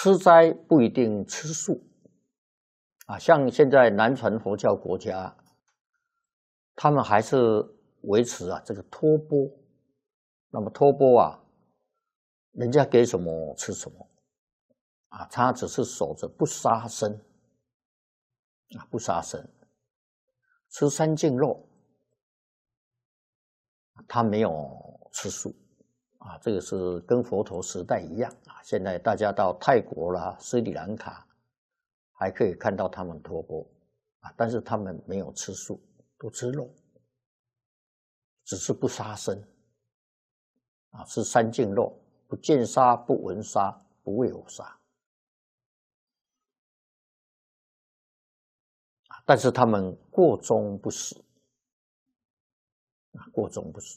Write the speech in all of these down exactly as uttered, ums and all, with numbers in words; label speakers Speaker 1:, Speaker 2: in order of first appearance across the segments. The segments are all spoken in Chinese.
Speaker 1: 吃斋不一定吃素啊，像现在南传佛教国家，他们还是维持啊这个托钵。那么托钵啊，人家给什么吃什么啊，他只是守着不杀生啊，不杀生，吃三净肉，他没有吃素。啊，这个是跟佛陀时代一样啊。现在大家到泰国啦、斯里兰卡，还可以看到他们托钵啊，但是他们没有吃素，都吃肉，只是不杀生啊，是三净肉，不见杀、不闻杀、不为我杀。但是他们过中不死啊，过中不死。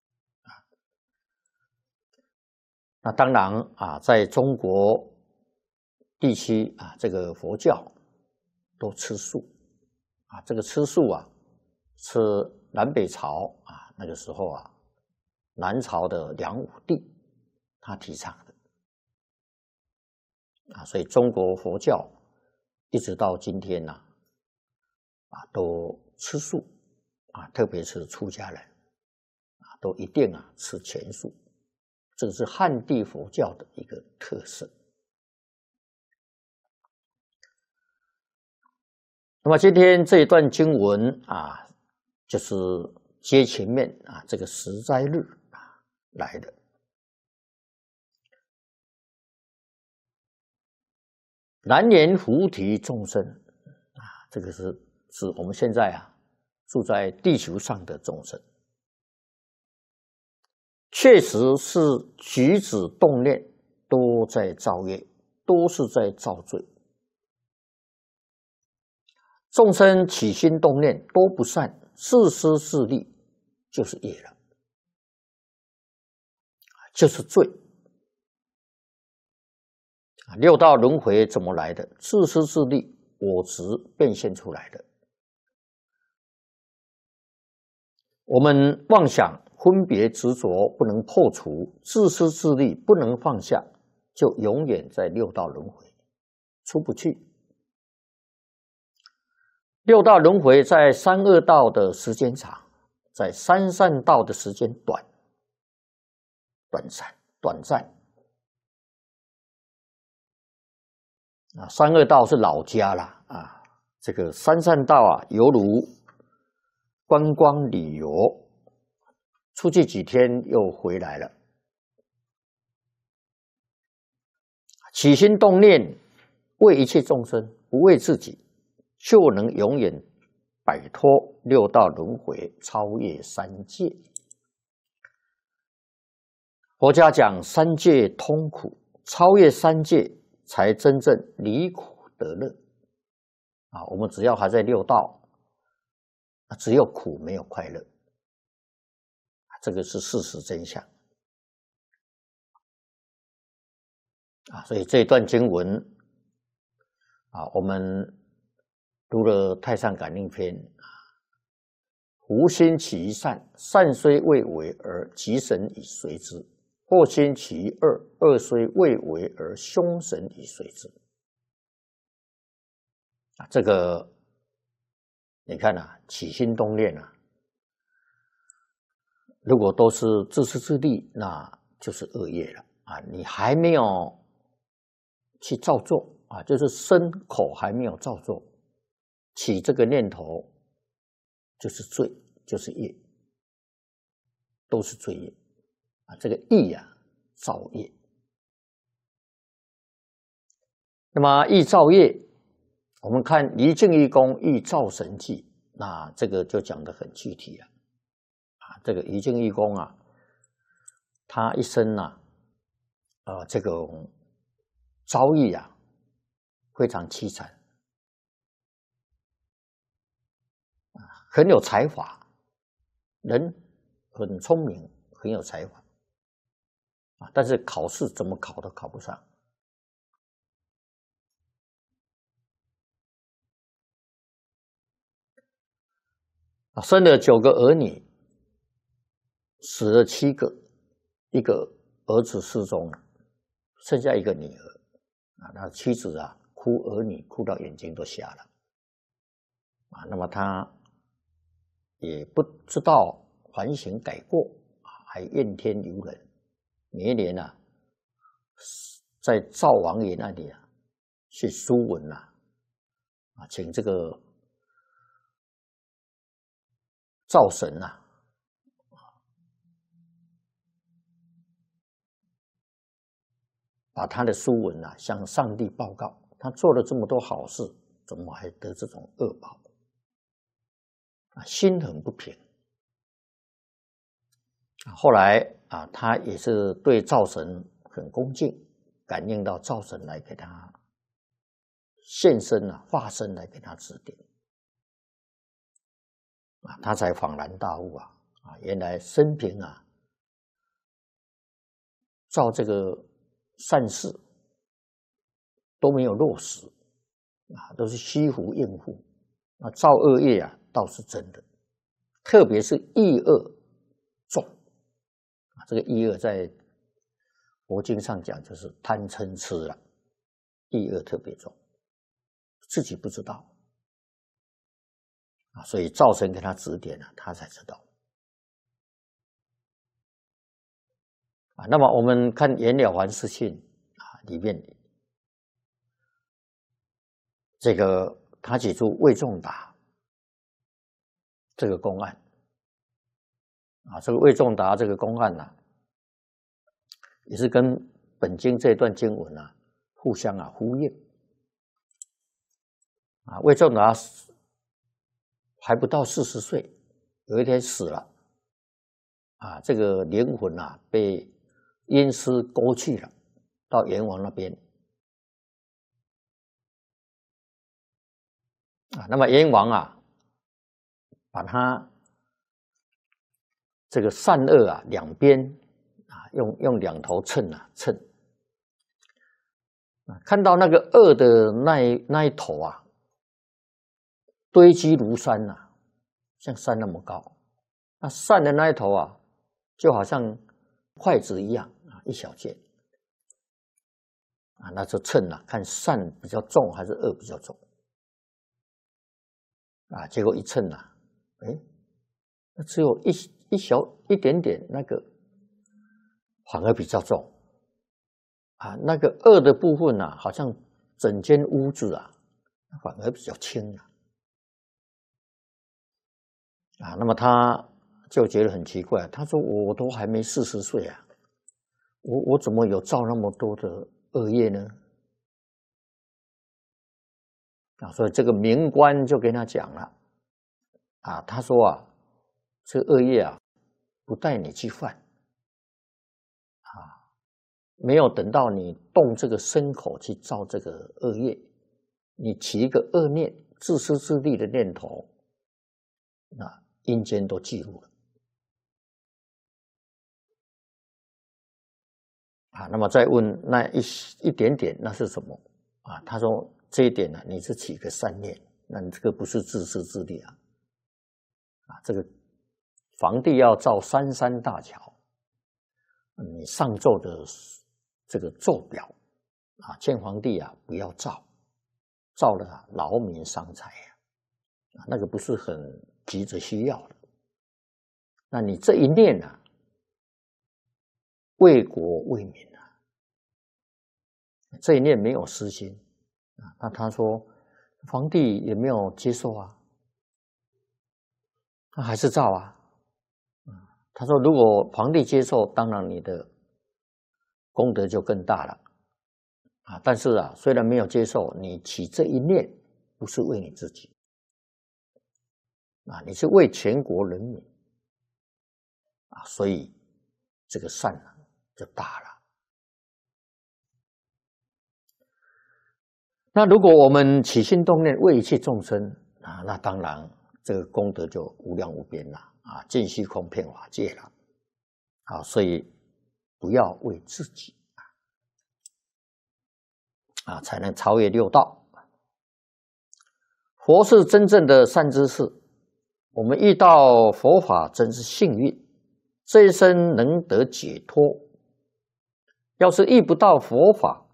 Speaker 1: 那当然啊，在中国地区啊，这个佛教都吃素啊。这个吃素啊，是南北朝啊那个时候啊，南朝的梁武帝他提倡的啊，所以中国佛教一直到今天呢啊，都吃素啊，特别是出家人啊，都一定啊吃全素。这个是汉地佛教的一个特色。那么今天这一段经文啊，就是接前面啊这个十斋日啊来的。南阎浮提众生啊，这个是指我们现在啊住在地球上的众生。确实是举止动念都在造业，都是在造罪。众生起心动念都不善，自私自利就是业了，就是罪。六道轮回怎么来的？自私自利，我执变现出来的。我们妄想分别执着不能破除，自私自利不能放下，就永远在六道轮回出不去。六道轮回在三恶道的时间长，在三善道的时间短，短暂短暂啊。三恶道是老家啦啊，这个三善道啊，犹如观光旅游。出去几天又回来了，起心动念为一切众生，不为自己，就能永远摆脱六道轮回，超越三界。佛家讲三界通苦，超越三界才真正离苦得乐啊！我们只要还在六道，只有苦没有快乐。这个是事实真相啊，所以这段经文啊，我们读了《太上感应篇》啊，无心起于善，善虽未为而吉神以随之；或心起于恶，恶虽未为而凶神以随之。啊，这个你看啊，起心动念啊。如果都是自私自利，那就是恶业了啊！你还没有去造作啊，就是身口还没有造作，起这个念头就是罪，就是业，都是罪业啊！这个意啊，造业。那么意造业，我们看离境一功意造神迹，那这个就讲得很具体了。这个仪净义公啊，他一生啊，呃，这个遭遇啊，非常凄惨，啊，很有才华，人很聪明，很有才华，啊，但是考试怎么考都考不上。啊，生了九个儿女。死了七个，一个儿子失踪了，剩下一个女儿啊，那妻子啊哭儿女哭到眼睛都瞎了，啊，那么他也不知道反省改过，还怨天尤人，每一年啊，在赵王爷那里啊去书文啊，啊，请这个赵神啊。把他的书文啊向上帝报告，他做了这么多好事，怎么还得这种恶报？啊，心很不平。后来啊，他也是对灶神很恭敬，感应到灶神来给他现身啊，化身来给他指点啊，他才恍然大悟啊啊，原来生平啊，造这个善事都没有落实啊，都是虚浮应付。那造恶业啊，倒是真的，特别是意恶重啊。这个意恶在佛经上讲，就是贪嗔痴了，意恶特别重，自己不知道啊，所以灶神给他指点了，他才知道啊。那么我们看《延了凡四训》啊，里面这个他举出魏仲达这个公案啊，这个魏仲达这个公案啊，也是跟本经这段经文啊互相啊呼应啊。魏仲达还不到四十岁，有一天死了啊，这个灵魂啊被阴司勾去了，到阎王那边啊。那么阎王啊，把他这个善恶啊两边啊，用用两头秤啊秤啊，看到那个恶的那一那一头啊，堆积如山呐、啊，像山那么高。那善的那一头啊，就好像筷子一样啊，一小件啊，那就称啊，看善比较重还是恶比较重啊。结果一称啊，哎，那只有一一小一点点，那个反而比较重啊。那个恶的部分啊，好像整间屋子啊，反而比较轻啊。啊，那么他就觉得很奇怪，他说：“我都还没四十岁啊，我我怎么有造那么多的恶业呢？”啊，所以这个冥官就跟他讲了，啊，他说啊，这恶业啊，不带你去犯，啊，没有等到你动这个身口去造这个恶业，你起一个恶念、自私自利的念头，那阴间都记录了。啊，那么再问那一一点点，那是什么？啊，他说这一点呢、啊，你是起个善念，那你这个不是自私自利啊。啊，这个皇帝要造三山大桥，你上奏的这个奏表啊，劝皇帝啊不要造，造了啊劳民伤财啊，那个不是很急着需要的。那你这一念啊，为国为民啊，这一念没有私心啊。那他说，皇帝也没有接受啊，他还是造啊。他说，如果皇帝接受，当然你的功德就更大了啊。但是啊，虽然没有接受，你起这一念不是为你自己啊，你是为全国人民啊，所以这个善啊就大了。那如果我们起心动念为一切众生啊，那当然这个功德就无量无边了啊，尽虚空遍法界了啊，所以不要为自己啊，才能超越六道。佛是真正的善知识，我们遇到佛法真是幸运，这一生能得解脱。要是遇不到佛法，